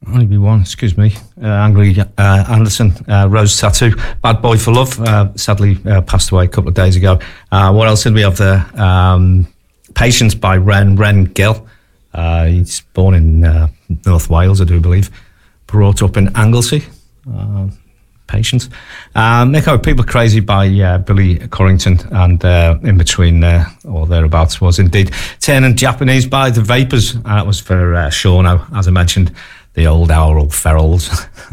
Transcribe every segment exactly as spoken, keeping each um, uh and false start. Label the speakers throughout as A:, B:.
A: Only be one, excuse me. Uh, Angry uh, Anderson, uh, Rose Tattoo, Bad Boy for Love, uh, sadly uh, passed away a couple of days ago. Uh, what else did we have there? Um, Patience by Ren, Ren Gill. Uh, he's born in uh, North Wales, I do believe. Brought up in Anglesey. Uh, Patience. Uh, Nico, People Crazy by uh, Billy Corrington, and uh, in between there, or thereabouts, was indeed Turning Japanese by The Vapors. And that was for uh, Shauno, as I mentioned, the old Owl Ferals.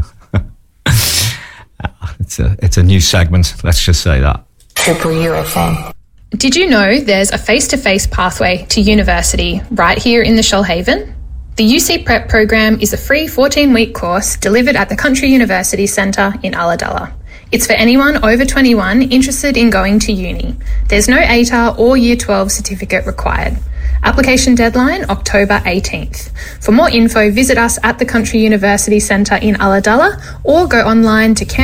A: it's, a, it's a new segment, let's just say that.
B: Triple U F M.
C: Did you know there's a face-to-face pathway to university right here in the Shoalhaven? The U C Prep program is a free fourteen-week course delivered at the Country University Centre in Ulladulla. It's for anyone over twenty-one interested in going to uni. There's no A T A R or Year twelve certificate required. Application deadline October eighteenth. For more info, visit us at the Country University Centre in Ulladulla or go online to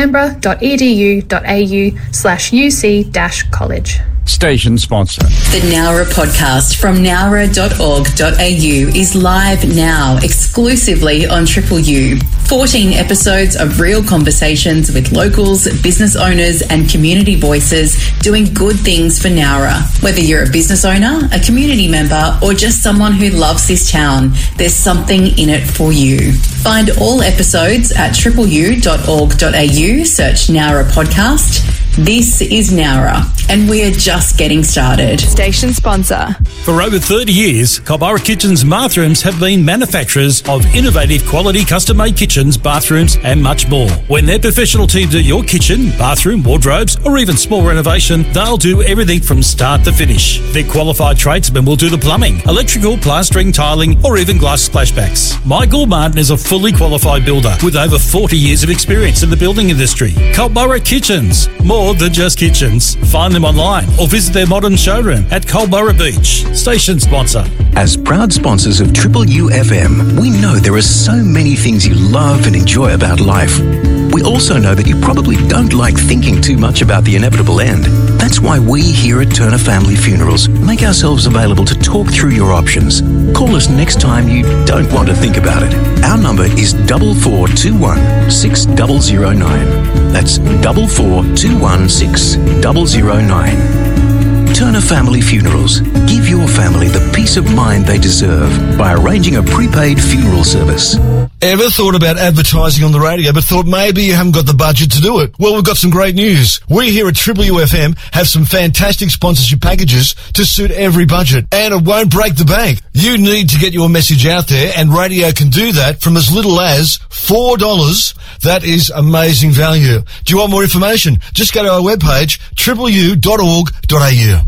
C: canberra.edu.au slash UC dash college.
D: Station sponsor.
B: The Nowra podcast from nowra dot org dot a u is live now exclusively on Triple U. fourteen episodes of real conversations with locals, business owners and community voices doing good things for Nowra. Whether you're a business owner, a community member or just someone who loves this town, there's something in it for you. Find all episodes at triple u dot org dot a u, search Nowra podcast. This is Nowra, and we are just getting started.
E: Station sponsor.
F: For over thirty years, Culburra Kitchens and Bathrooms have been manufacturers of innovative quality custom-made kitchens, bathrooms and much more. When their professional teams at your kitchen, bathroom, wardrobes or even small renovation, they'll do everything from start to finish. Their qualified tradesmen will do the plumbing, electrical, plastering, tiling or even glass splashbacks. Michael Martin is a fully qualified builder with over forty years of experience in the building industry. Culburra Kitchens, more than just kitchens. Find them online or visit their modern showroom at Culburra Beach. Station sponsor.
G: As proud sponsors of Triple U F M, we know there are so many things you love and enjoy about life. We also know that you probably don't like thinking too much about the inevitable end. That's why we here at Turner Family Funerals make ourselves available to talk through your options. Call us next time you don't want to think about it. Our number is double four two one six zero zero nine. That's double four two one six zero zero nine. Turner Family Funerals. Give your family the peace of mind they deserve by arranging a prepaid funeral service.
H: Ever thought about advertising on the radio but thought maybe you haven't got the budget to do it? Well, we've got some great news. We here at Triple U F M have some fantastic sponsorship packages to suit every budget, and it won't break the bank. You need to get your message out there, and radio can do that from as little as four dollars. That is amazing value. Do you want more information? Just go to our webpage, triple u dot org dot a u.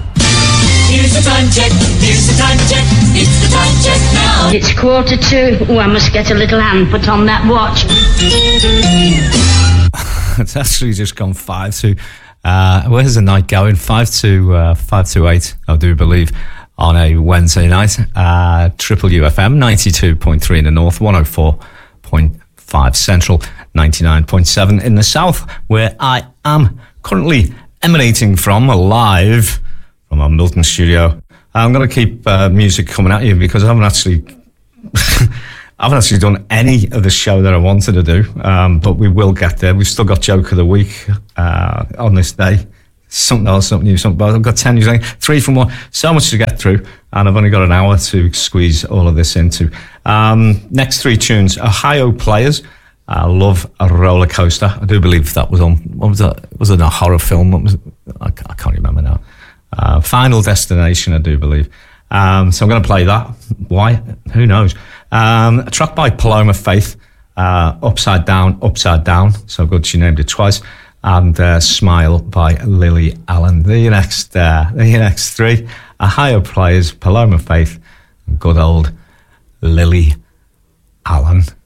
I: Here's the time check, here's the time check, it's the time check now.
J: It's quarter to, oh, I must get a little hand put on that watch.
A: It's actually just gone five to, uh, where's the night going? Five to, uh, five to eight, I do believe, on a Wednesday night. Uh, Triple U F M, ninety-two point three in the north, one oh four point five central, ninety-nine point seven in the south, where I am currently emanating from live from our Milton studio. I'm going to keep uh, music coming at you because I haven't actually I haven't actually done any of the show that I wanted to do, um, but we will get there. We've still got Joke of the Week uh, on this day. Something else, something new, something. But I've got ten news, three from one. So much to get through, and I've only got an hour to squeeze all of this into. Um, next three tunes: Ohio Players. I love a roller coaster. I do believe that was on. What was that? Was it a horror film? What was it? I, I can't remember now. Uh, Final Destination, I do believe. Um, so I'm going to play that. Why? Who knows? Um, a track by Paloma Faith, uh, Upside Down, Upside Down. So good she named it twice. And uh, Smile by Lily Allen. They're your next, uh, they're your next three. Ohio Players, Paloma Faith, and good old Lily Allen.